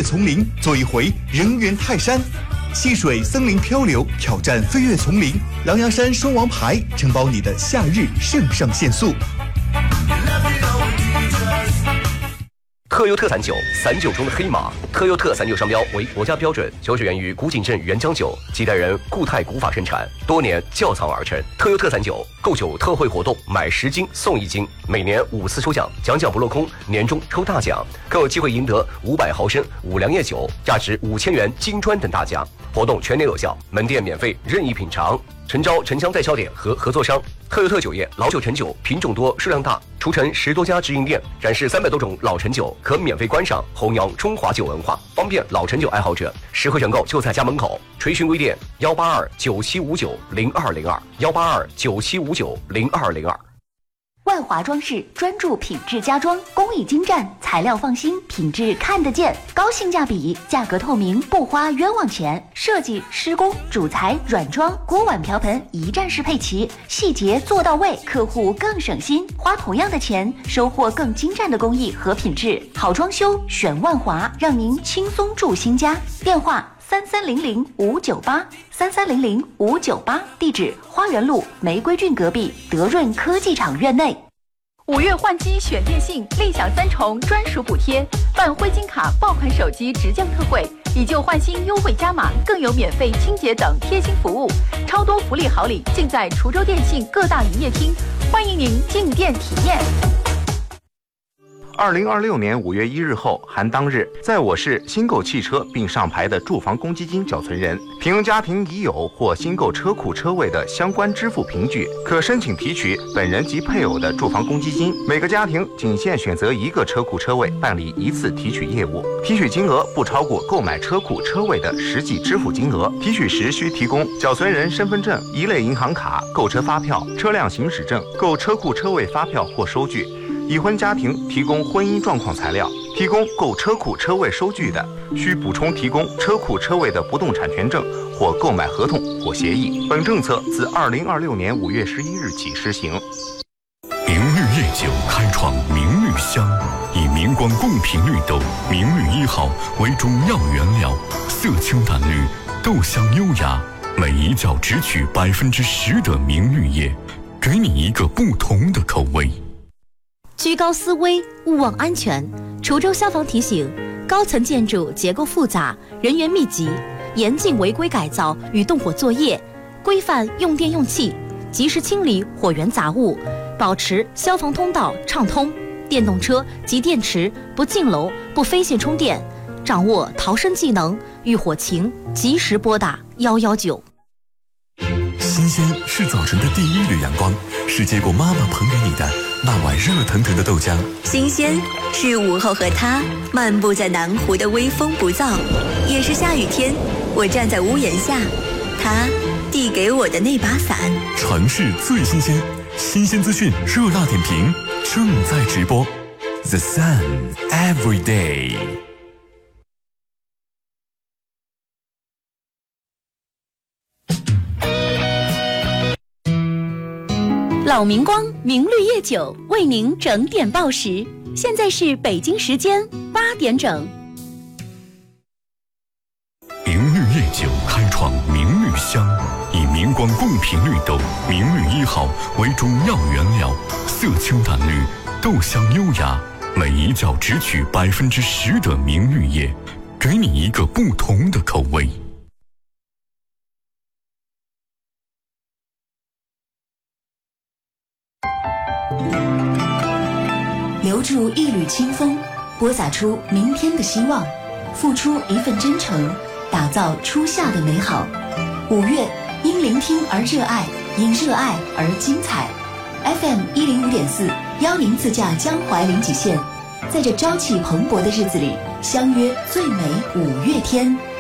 丛林，做一回人猿泰山。溪水森林漂流，挑战飞跃丛林，狼牙山双王牌承包你的夏日肾上腺素。 特优特散酒，散酒中的黑马。特优特散酒商标为国家标准，酒水源于古井镇原浆酒，几代人固态古法生产，多年窖藏而成。特优特散酒购酒特惠活动，买10斤送1斤，每年5次抽奖，奖不落空，年终抽大奖，更有机会赢得500毫升五粮液酒，价值5000元金砖等大奖。活动全年有效，门店免费任意品尝。诚招城乡代销点和合作商。特优特酒业老酒陈酒品种多数量大，除城10多家直营店，展示300多种老陈酒，可免费观赏，弘扬中华酒文化，方便老陈酒爱好者。实惠选购就在家门口。垂询微店18297590202，18297590202。 万华装饰专注品质家装，工艺精湛，材料放心，品质看得见，高性价比，价格透明，不花冤枉钱。设计、施工、主材、软装、锅碗瓢盆一站式配齐，细节做到位，客户更省心。花同样的钱，收获更精湛的工艺和品质。好装修选万华，让您轻松住新家。电话3300-598，3300-598，地址花园路玫瑰郡隔壁德润科技厂院内。 5月换机选电信，立享3重专属补贴，办灰金卡爆款手机直降特惠，以旧换新优惠加码，更有免费清洁等贴心服务，超多福利好礼尽在滁州电信各大营业厅，欢迎您进店体验。 2026年5月1日后含当日，在我市新购汽车并上牌的住房公积金缴存人，凭家庭已有或新购车库车位的相关支付凭据，可申请提取本人及配偶的住房公积金。每个家庭仅限选择1个车库车位办理1次提取业务，提取金额不超过购买车库车位的实际支付金额。提取时需提供缴存人身份证、一类银行卡、购车发票、车辆行驶证、购车库车位发票或收据。已婚家庭提供婚姻状况材料，提供购车库车位收据的，需补充提供车库车位的不动产权证或购买合同或协议。本政策自2026年5月11日起施行。 明绿夜酒开创明绿香，以明光贡品绿豆明绿1号为中药原料，色清淡绿，豆香优雅，每一角只取10%的明绿叶，给你一个不同的口味。 居高思危，勿忘安全。滁州消防提醒：高层建筑结构复杂，人员密集，严禁违规改造与动火作业，规范用电用气，及时清理火源杂物，保持消防通道畅通。电动车及电池不进楼、不飞线充电，掌握逃生技能，遇火情及时拨打119。 新鲜是早晨的第1缕阳光，是接过妈妈捧给你的那碗热腾腾的豆浆。 新鲜是午后和他漫步在南湖的微风不燥，也是下雨天我站在屋檐下，他递给我的那把伞。 城市最新鲜，新鲜资讯热辣点评正在直播。The Sun Every Day。 老明光明绿夜酒为您整点报时，现在是北京时间8点整。 明绿夜酒开创明绿香，以明光贡品绿豆明绿1号为中药原料，色清淡绿，豆香优雅，每一角只取10%的明绿叶，给你一个不同的口味。 留住一缕清风，播撒出明天的希望，付出一份真诚，打造初夏的美好。5月，因聆听而热爱，因热爱而精彩。FM 105.4邀您自驾江淮临济县，在这朝气蓬勃的日子里，相约最美5月天。